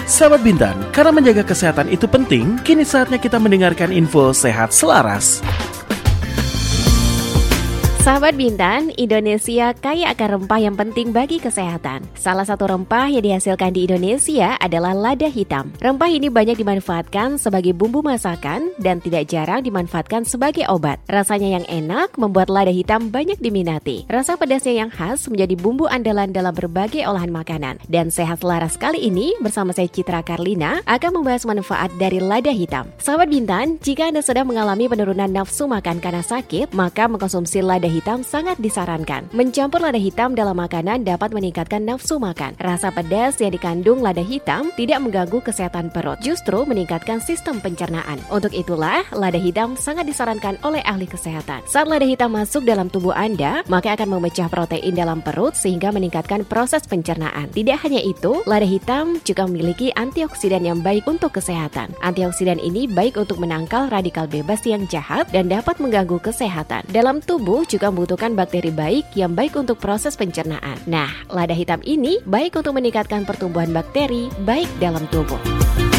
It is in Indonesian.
Sahabat Bintan, karena menjaga kesehatan itu penting, kini saatnya kita mendengarkan info sehat selaras. Sahabat Bintan, Indonesia kaya akan rempah yang penting bagi kesehatan. Salah satu rempah yang dihasilkan di Indonesia adalah lada hitam. Rempah ini banyak dimanfaatkan sebagai bumbu masakan dan tidak jarang dimanfaatkan sebagai obat. Rasanya yang enak membuat lada hitam banyak diminati. Rasa pedasnya yang khas menjadi bumbu andalan dalam berbagai olahan makanan. Dan sehat selaras kali ini bersama saya Citra Karlina akan membahas manfaat dari lada hitam. Sahabat Bintan, jika Anda sedang mengalami penurunan nafsu makan karena sakit, maka mengkonsumsi lada hitam sangat disarankan. Mencampur lada hitam dalam makanan dapat meningkatkan nafsu makan. Rasa pedas yang dikandung lada hitam tidak mengganggu kesehatan perut, justru meningkatkan sistem pencernaan. Untuk itulah, lada hitam sangat disarankan oleh ahli kesehatan. Saat lada hitam masuk dalam tubuh Anda, maka akan memecah protein dalam perut sehingga meningkatkan proses pencernaan. Tidak hanya itu, lada hitam juga memiliki antioksidan yang baik untuk kesehatan. Antioksidan ini baik untuk menangkal radikal bebas yang jahat dan dapat mengganggu kesehatan. Dalam tubuh juga membutuhkan bakteri baik yang baik untuk proses pencernaan. Nah, lada hitam ini baik untuk meningkatkan pertumbuhan bakteri baik dalam tubuh.